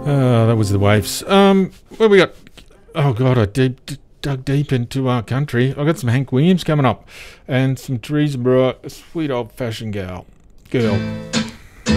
That was the waifs. What we got? Oh god, dug deep into our country. I got some Hank Williams coming up, and some Teresa Brewer, a sweet old fashioned girl.